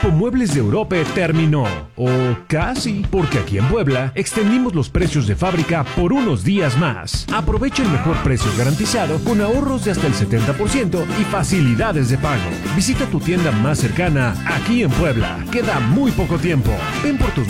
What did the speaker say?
Muebles de Europe terminó, o casi, porque aquí en Puebla extendimos los precios de fábrica por unos días más. Aprovecha el mejor precio garantizado con ahorros de hasta el 70% y facilidades de pago. Visita tu tienda más cercana aquí en Puebla. Queda muy poco tiempo. Ven por tus